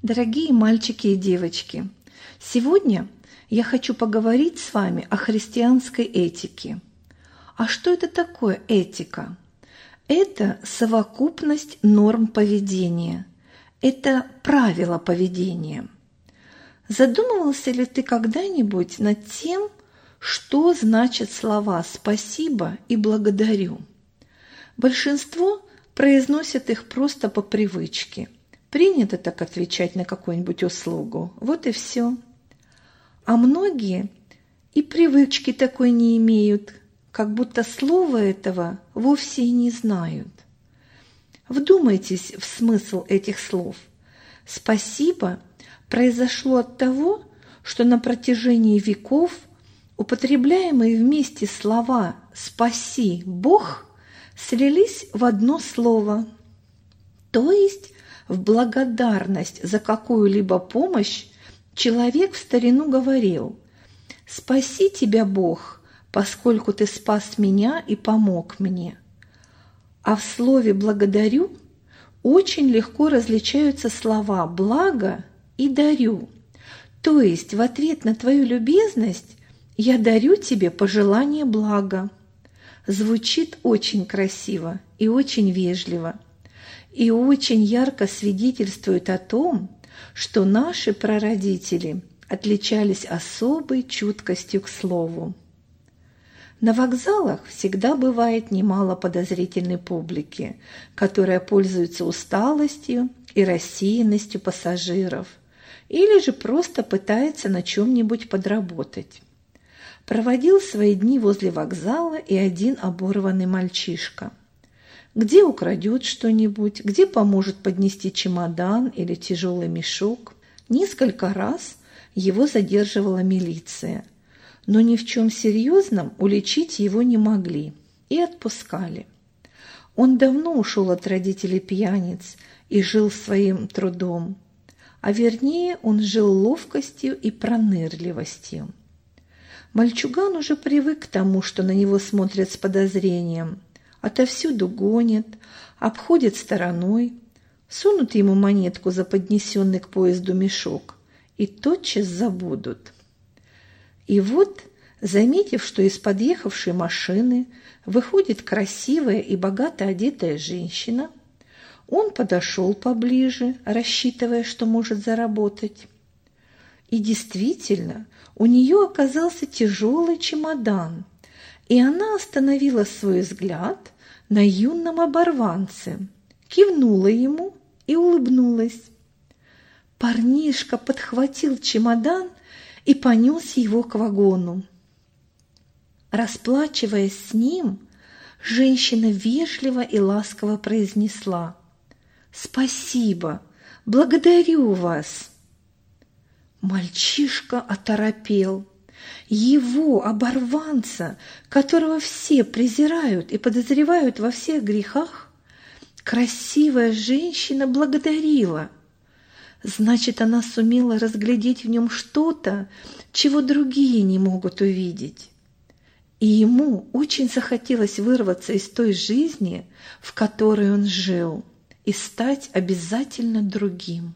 Дорогие мальчики и девочки, сегодня я хочу поговорить с вами о христианской этике. А что это такое этика? Это совокупность норм поведения. Это правила поведения. Задумывался ли ты когда-нибудь над тем, что значат слова «спасибо» и «благодарю»? Большинство произносят их просто по привычке. Принято так отвечать на какую-нибудь услугу. Вот и все. А многие и привычки такой не имеют, как будто слова этого вовсе и не знают. Вдумайтесь в смысл этих слов. «Спасибо» произошло от того, что на протяжении веков употребляемые вместе слова «спаси Бог» слились в одно слово, то есть в благодарность за какую-либо помощь человек в старину говорил: «Спаси тебя, Бог, поскольку ты спас меня и помог мне». А в слове «благодарю» очень легко различаются слова «благо» и «дарю». То есть в ответ на твою любезность я дарю тебе пожелание блага. Звучит очень красиво и очень вежливо. И очень ярко свидетельствует о том, что наши прародители отличались особой чуткостью к слову. На вокзалах всегда бывает немало подозрительной публики, которая пользуется усталостью и рассеянностью пассажиров, или же просто пытается на чем-нибудь подработать. Проводил свои дни возле вокзала и один оборванный мальчишка. Где украдет что-нибудь, где поможет поднести чемодан или тяжелый мешок. Несколько раз его задерживала милиция, но ни в чем серьезном уличить его не могли и отпускали. Он давно ушел от родителей пьяниц и жил своим трудом, а вернее он жил ловкостью и пронырливостью. Мальчуган уже привык к тому, что на него смотрят с подозрением, отовсюду гонят, обходят стороной, сунут ему монетку за поднесенный к поезду мешок и тотчас забудут. И вот, заметив, что из подъехавшей машины выходит красивая и богато одетая женщина, он подошел поближе, рассчитывая, что может заработать. И действительно, у нее оказался тяжелый чемодан, и она остановила свой взгляд на юном оборванце, кивнула ему и улыбнулась. Парнишка подхватил чемодан и понес его к вагону. Расплачиваясь с ним, женщина вежливо и ласково произнесла: «Спасибо, благодарю вас». Мальчишка оторопел. Его, оборванца, которого все презирают и подозревают во всех грехах, красивая женщина благодарила. Значит, она сумела разглядеть в нем что-то, чего другие не могут увидеть. И ему очень захотелось вырваться из той жизни, в которой он жил, и стать обязательно другим.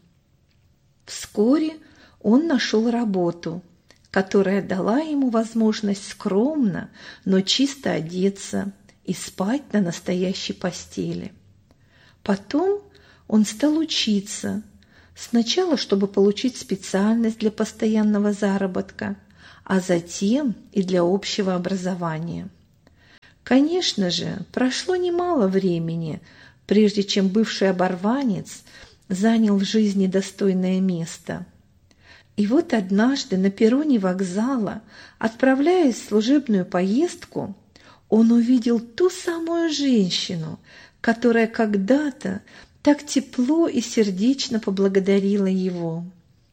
Вскоре он нашел работу, которая дала ему возможность скромно, но чисто одеться и спать на настоящей постели. Потом он стал учиться, сначала, чтобы получить специальность для постоянного заработка, а затем и для общего образования. Конечно же, прошло немало времени, прежде чем бывший оборванец занял в жизни достойное место. И вот однажды на перроне вокзала, отправляясь в служебную поездку, он увидел ту самую женщину, которая когда-то так тепло и сердечно поблагодарила его.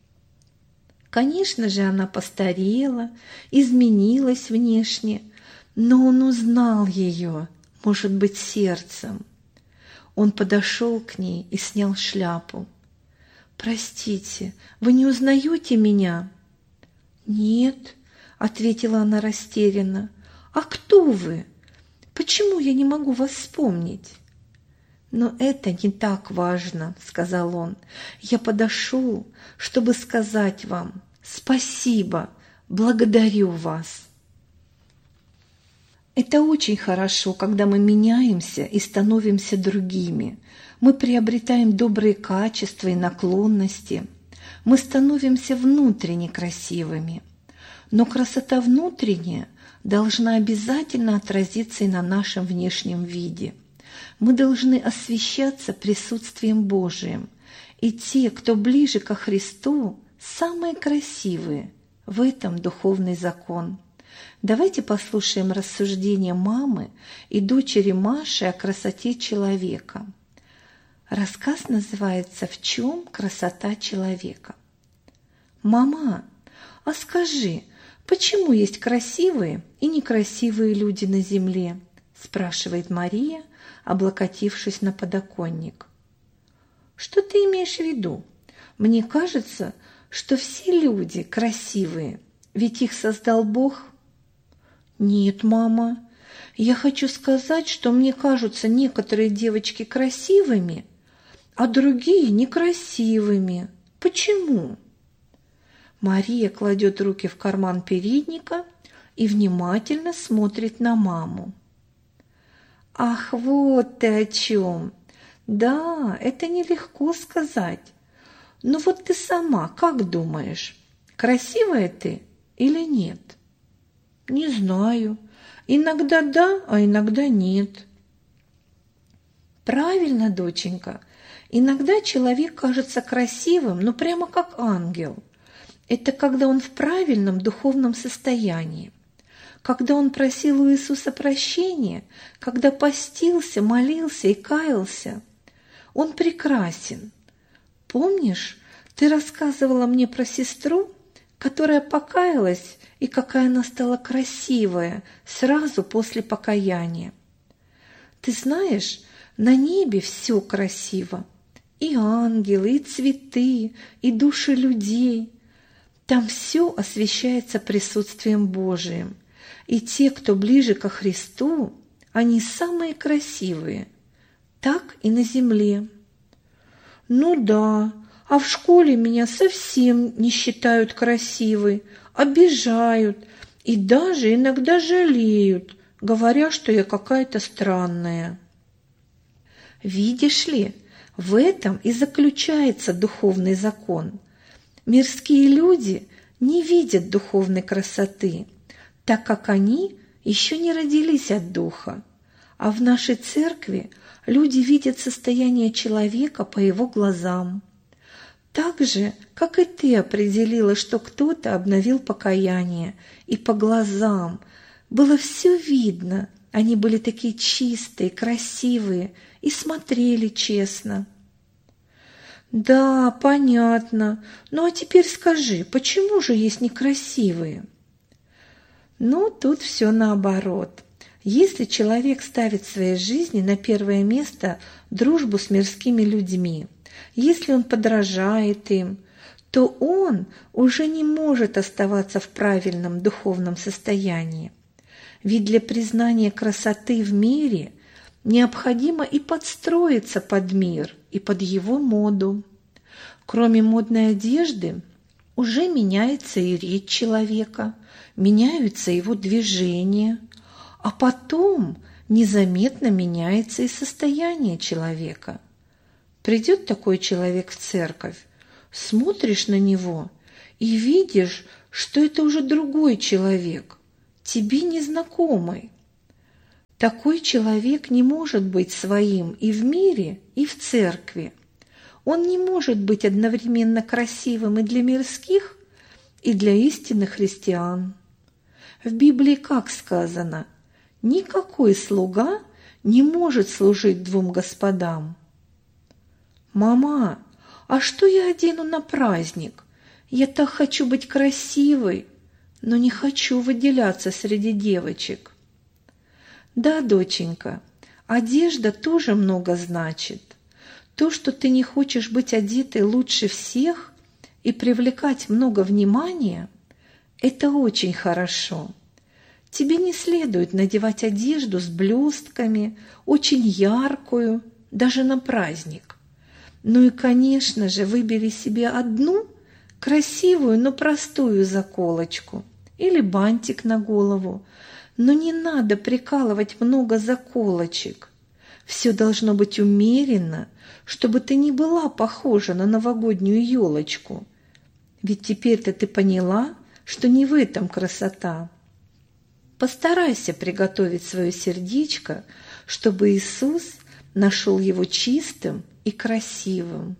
Конечно же, она постарела, изменилась внешне, но он узнал ее, может быть, сердцем. Он подошел к ней и снял шляпу. «Простите, вы не узнаете меня?» «Нет», — ответила она растерянно. «А кто вы? Почему я не могу вас вспомнить?» «Но это не так важно», — сказал он. «Я подошел, чтобы сказать вам спасибо, благодарю вас». Это очень хорошо, когда мы меняемся и становимся другими. Мы приобретаем добрые качества и наклонности. Мы становимся внутренне красивыми. Но красота внутренняя должна обязательно отразиться и на нашем внешнем виде. Мы должны освящаться присутствием Божиим. И те, кто ближе ко Христу, самые красивые. В этом духовный закон. Давайте послушаем рассуждения мамы и дочери Маши о красоте человека. Рассказ называется «В чем красота человека?». «Мама, а скажи, почему есть красивые и некрасивые люди на земле?» – спрашивает Мария, облокотившись на подоконник. «Что ты имеешь в виду? Мне кажется, что все люди красивые, ведь их создал Бог». «Нет, мама, я хочу сказать, что мне кажутся некоторые девочки красивыми, а другие некрасивыми. Почему?» Мария кладет руки в карман передника и внимательно смотрит на маму. «Ах, вот ты о чем! Да, это нелегко сказать. Но вот ты сама как думаешь, красивая ты или нет?» «Не знаю. Иногда да, а иногда нет». «Правильно, доченька. Иногда человек кажется красивым, но прямо как ангел. Это когда он в правильном духовном состоянии. Когда он просил у Иисуса прощения, когда постился, молился и каялся. Он прекрасен. Помнишь, ты рассказывала мне про сестру, которая покаялась, и какая она стала красивая сразу после покаяния. Ты знаешь, на небе все красиво. И ангелы, и цветы, и души людей. Там все освещается присутствием Божиим. И те, кто ближе ко Христу, они самые красивые. Так и на земле. «Ну да, а в школе меня совсем не считают красивой, обижают и даже иногда жалеют, говоря, что я какая-то странная». Видишь ли, в этом и заключается духовный закон. Мирские люди не видят духовной красоты, так как они еще не родились от Духа. А в нашей церкви люди видят состояние человека по его глазам. Так же, как и ты определила, что кто-то обновил покаяние, и по глазам было все видно, они были такие чистые, красивые и смотрели честно. «Да, понятно. Ну а теперь скажи, почему же есть некрасивые?» Ну, тут все наоборот. Если человек ставит в своей жизни на первое место дружбу с мирскими людьми, если он подражает им, то он уже не может оставаться в правильном духовном состоянии. Ведь для признания красоты в мире необходимо и подстроиться под мир и под его моду. Кроме модной одежды, уже меняется и речь человека, меняются его движения, а потом незаметно меняется и состояние человека. Придет такой человек в церковь, смотришь на него и видишь, что это уже другой человек, тебе незнакомый. Такой человек не может быть своим и в мире, и в церкви. Он не может быть одновременно красивым и для мирских, и для истинных христиан. В Библии как сказано: «Никакой слуга не может служить двум господам». «Мама, а что я одену на праздник? Я так хочу быть красивой, но не хочу выделяться среди девочек». Да, доченька, одежда тоже много значит. То, что ты не хочешь быть одетой лучше всех и привлекать много внимания, это очень хорошо. Тебе не следует надевать одежду с блестками, очень яркую, даже на праздник. Ну и, конечно же, выбери себе одну красивую, но простую заколочку или бантик на голову. Но не надо прикалывать много заколочек. Все должно быть умеренно, чтобы ты не была похожа на новогоднюю елочку. Ведь теперь-то ты поняла, что не в этом красота. Постарайся приготовить свое сердечко, чтобы Иисус нашел его чистым и красивым.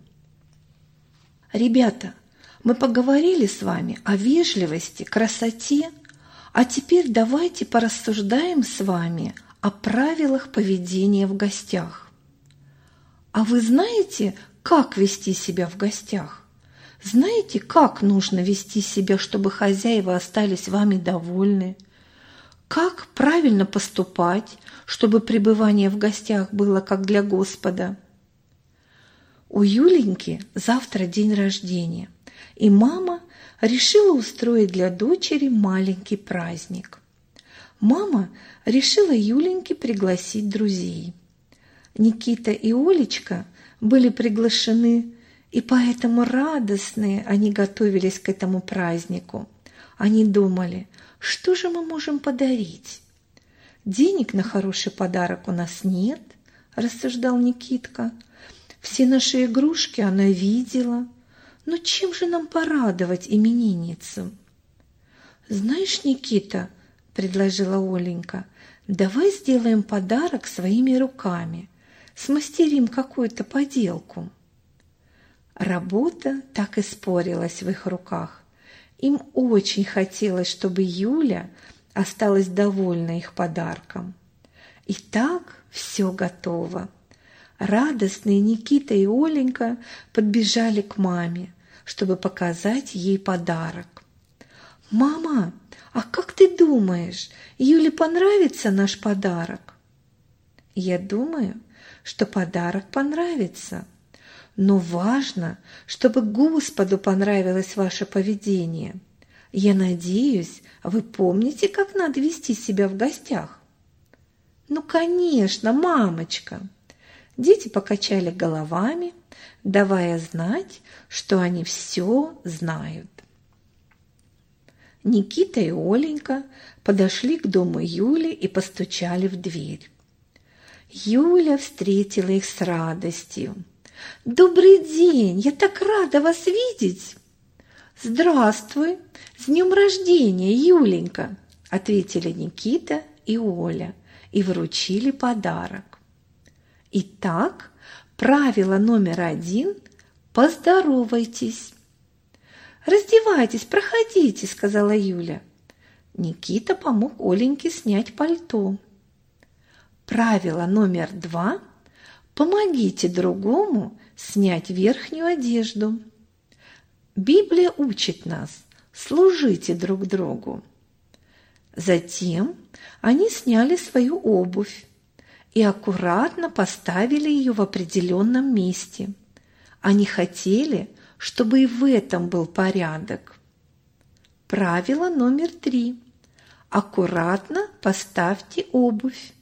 Ребята, мы поговорили с вами о вежливости, красоте, а теперь давайте порассуждаем с вами о правилах поведения в гостях. А вы знаете, как вести себя в гостях? Знаете, как нужно вести себя, чтобы хозяева остались вами довольны? Как правильно поступать, чтобы пребывание в гостях было как для Господа? У Юленьки завтра день рождения, и мама решила устроить для дочери маленький праздник. Мама решила Юленьке пригласить друзей. Никита и Олечка были приглашены, и поэтому радостные они готовились к этому празднику. Они думали, что же мы можем подарить? Денег на хороший подарок у нас нет, рассуждал Никитка. Все наши игрушки она видела. Но чем же нам порадовать именинницу? Знаешь, Никита, предложила Оленька, давай сделаем подарок своими руками, смастерим какую-то поделку. Работа так и спорилась в их руках. Им очень хотелось, чтобы Юля осталась довольна их подарком. Итак, все готово. Радостные Никита и Оленька подбежали к маме, чтобы показать ей подарок. «Мама, а как ты думаешь, Юле понравится наш подарок?» «Я думаю, что подарок понравится. Но важно, чтобы Господу понравилось ваше поведение. Я надеюсь, вы помните, как надо вести себя в гостях?» «Ну, конечно, мамочка!» Дети покачали головами, давая знать, что они все знают. Никита и Оленька подошли к дому Юли и постучали в дверь. Юля встретила их с радостью. «Добрый день! Я так рада вас видеть!» «Здравствуй! С днем рождения, Юленька!» – ответили Никита и Оля и вручили подарок. Итак, правило номер 1 – поздоровайтесь. «Раздевайтесь, проходите», – сказала Юля. Никита помог Оленьке снять пальто. Правило номер 2 – помогите другому снять верхнюю одежду. Библия учит нас – служите друг другу. Затем они сняли свою обувь и аккуратно поставили ее в определенном месте. Они хотели, чтобы и в этом был порядок. Правило номер 3. Аккуратно поставьте обувь.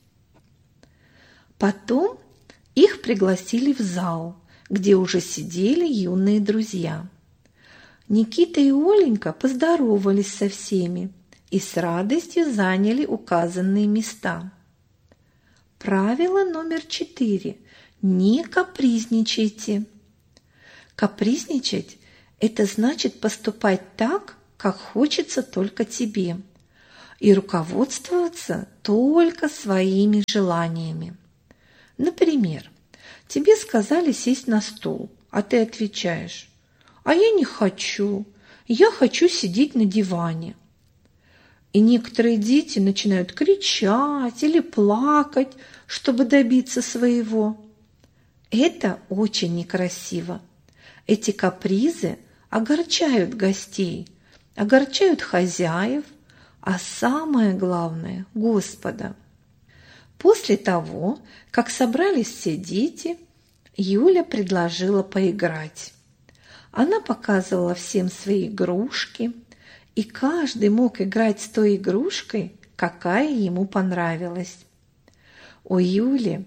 Потом их пригласили в зал, где уже сидели юные друзья. Никита и Оленька поздоровались со всеми и с радостью заняли указанные места. Правило номер 4. Не капризничайте. Капризничать – это значит поступать так, как хочется только тебе, и руководствоваться только своими желаниями. Например, тебе сказали сесть на стул, а ты отвечаешь: «А я не хочу, я хочу сидеть на диване». И некоторые дети начинают кричать или плакать, чтобы добиться своего. Это очень некрасиво. Эти капризы огорчают гостей, огорчают хозяев, а самое главное – Господа. После того, как собрались все дети, Юля предложила поиграть. Она показывала всем свои игрушки, и каждый мог играть с той игрушкой, какая ему понравилась. У Юли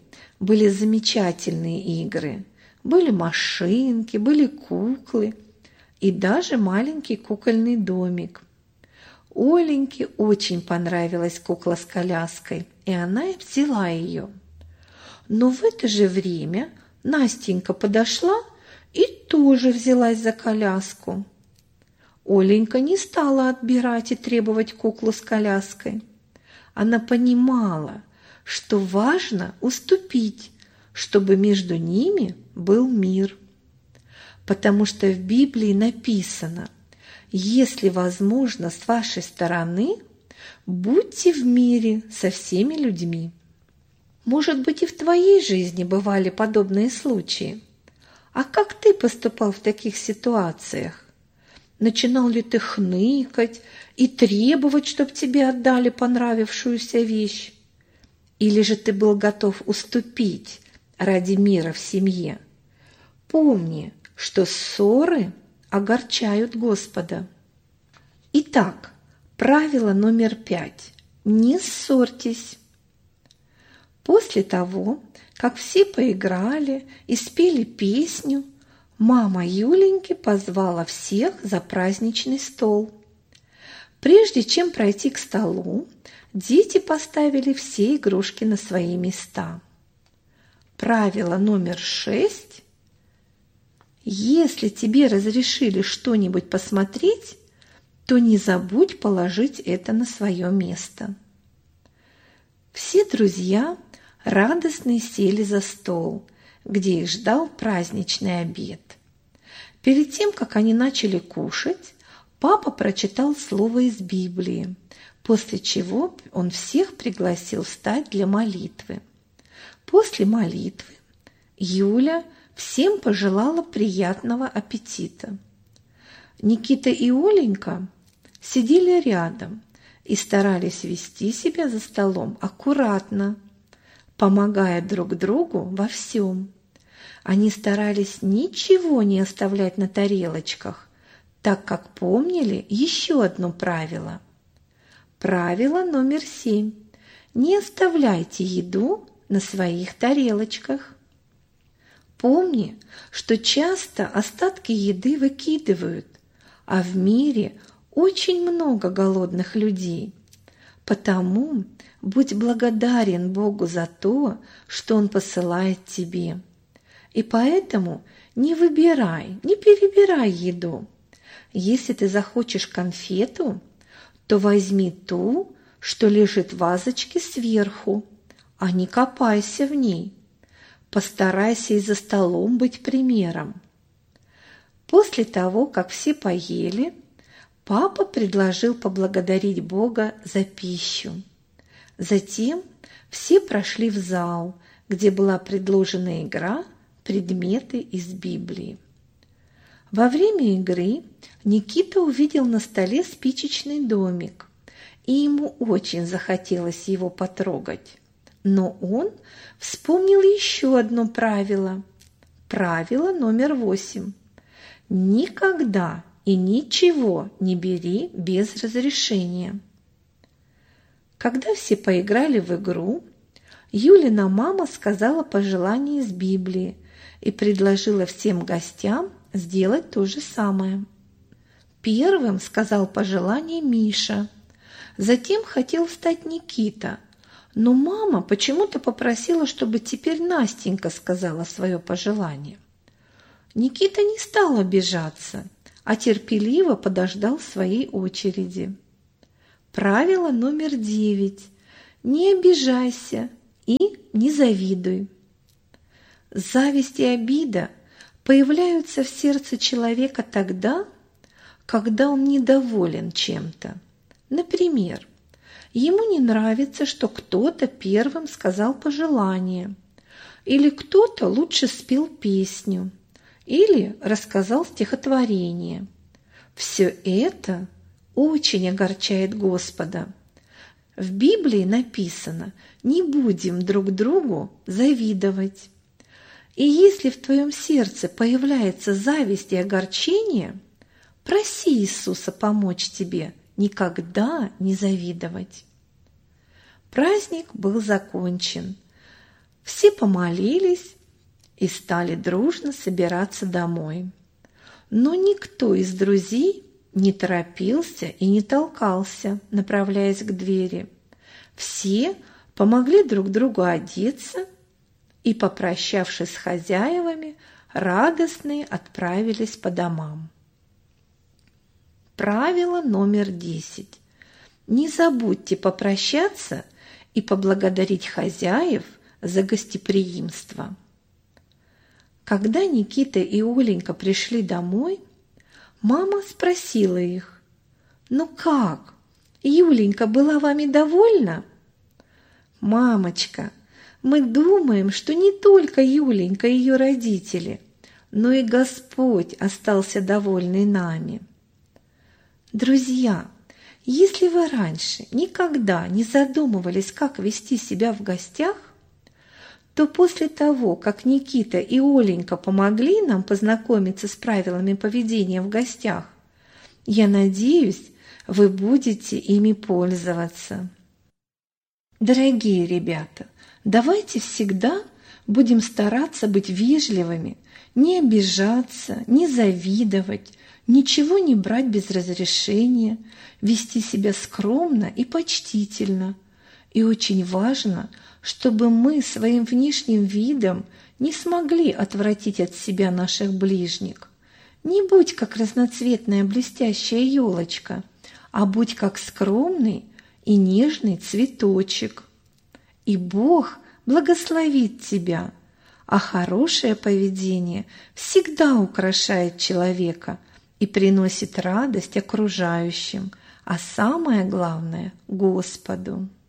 были замечательные игры. Были машинки, были куклы и даже маленький кукольный домик. Оленьке очень понравилась кукла с коляской, и она взяла ее. Но в это же время Настенька подошла и тоже взялась за коляску. Оленька не стала отбирать и требовать куклу с коляской. Она понимала, что важно уступить, чтобы между ними был мир. Потому что в Библии написано: «Если возможно с вашей стороны, будьте в мире со всеми людьми». Может быть, и в твоей жизни бывали подобные случаи. А как ты поступал в таких ситуациях? Начинал ли ты хныкать и требовать, чтобы тебе отдали понравившуюся вещь? Или же ты был готов уступить ради мира в семье? Помни, что ссоры огорчают Господа. Итак, правило номер 5. Не ссорьтесь. После того, как все поиграли и спели песню, мама Юленьки позвала всех за праздничный стол. Прежде чем пройти к столу, дети поставили все игрушки на свои места. Правило номер 6. Если тебе разрешили что-нибудь посмотреть, то не забудь положить это на свое место. Все друзья радостно сели за стол, где их ждал праздничный обед. Перед тем, как они начали кушать, папа прочитал слово из Библии, после чего он всех пригласил встать для молитвы. После молитвы Юля всем пожелала приятного аппетита. Никита и Оленька сидели рядом и старались вести себя за столом аккуратно, помогая друг другу во всем. Они старались ничего не оставлять на тарелочках, так как помнили еще одно правило. Правило номер 7. Не оставляйте еду на своих тарелочках. Помни, что часто остатки еды выкидывают, а в мире очень много голодных людей. Потому будь благодарен Богу за то, что Он посылает тебе. И поэтому не выбирай, не перебирай еду. Если ты захочешь конфету, то возьми ту, что лежит в вазочке сверху, а не копайся в ней. Постарайся и за столом быть примером. После того, как все поели, папа предложил поблагодарить Бога за пищу. Затем все прошли в зал, где была предложена игра «Предметы из Библии». Во время игры Никита увидел на столе спичечный домик, и ему очень захотелось его потрогать. Но он вспомнил еще одно правило. Правило номер 8. Никогда и ничего не бери без разрешения. Когда все поиграли в игру, Юлина мама сказала пожелание из Библии и предложила всем гостям сделать то же самое. Первым сказал пожелание Миша, затем хотел встать Никита, но мама почему-то попросила, чтобы теперь Настенька сказала свое пожелание. Никита не стал обижаться, а терпеливо подождал своей очереди. Правило номер 9. Не обижайся и не завидуй. Зависть и обида появляются в сердце человека тогда, когда он недоволен чем-то. Например, ему не нравится, что кто-то первым сказал пожелание, или кто-то лучше спел песню, или рассказал стихотворение. Все это очень огорчает Господа. В Библии написано: не будем друг другу завидовать. И если в твоем сердце появляется зависть и огорчение, проси Иисуса помочь тебе никогда не завидовать. Праздник был закончен. Все помолились и стали дружно собираться домой. Но никто из друзей не торопился и не толкался, направляясь к двери. Все помогли друг другу одеться и, попрощавшись с хозяевами, радостные отправились по домам. Правило номер 10. Не забудьте попрощаться и поблагодарить хозяев за гостеприимство. Когда Никита и Оленька пришли домой, мама спросила их: «Ну как, Юленька была вами довольна?» «Мамочка, мы думаем, что не только Юленька и ее родители, но и Господь остался довольный нами». Друзья, если вы раньше никогда не задумывались, как вести себя в гостях, то после того, как Никита и Оленька помогли нам познакомиться с правилами поведения в гостях, я надеюсь, вы будете ими пользоваться. Дорогие ребята, давайте всегда будем стараться быть вежливыми, не обижаться, не завидовать, ничего не брать без разрешения, вести себя скромно и почтительно. И очень важно, чтобы мы своим внешним видом не смогли отвратить от себя наших ближних. Не будь как разноцветная блестящая елочка, а будь как скромный и нежный цветочек. И Бог благословит тебя, а хорошее поведение всегда украшает человека и приносит радость окружающим, а самое главное – Господу.